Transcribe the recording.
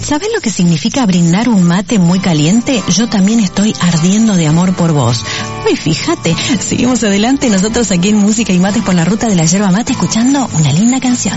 ¿Sabés lo que significa brindar un mate muy caliente? Yo también estoy ardiendo de amor por vos. Uy, fíjate, seguimos adelante nosotros aquí en Música y Mates por la Ruta de la Yerba Mate escuchando una linda canción.